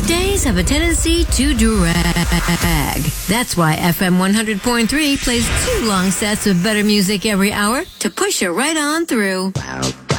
Weekdays have a tendency to drag. That's why FM 100.3 plays 2 long sets of better music every hour to push you right on through.